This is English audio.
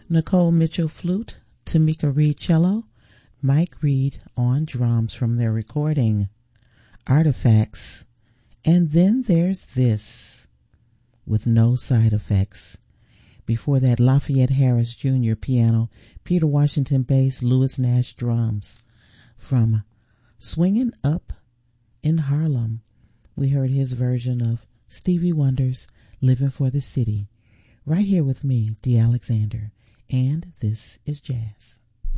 Nicole Mitchell flute, Tamika Reed cello, Mike Reed on drums from their recording Artifacts. And then there's this with no side effects. Before that, Lafayette Harris Jr. piano, Peter Washington bass, Louis Nash drums. From Swingin' Up in Harlem, we heard his version of Stevie Wonder's Living for the City. Right here with me, Dee Alexander, and this is Jazz.